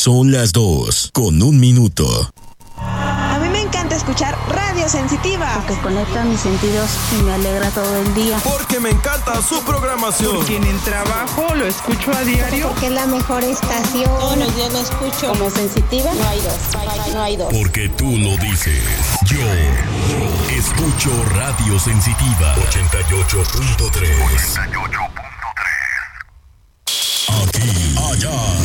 Son las 2:01. A mí me encanta escuchar Radio Sensitiva. Porque conecta mis sentidos y me alegra todo el día. Porque me encanta su programación. Porque en el trabajo lo escucho a diario. Porque es la mejor estación. Todos los días lo escucho. Como Sensitiva, no hay dos. Porque tú lo dices. Yo escucho Radio Sensitiva 88.3. Aquí, allá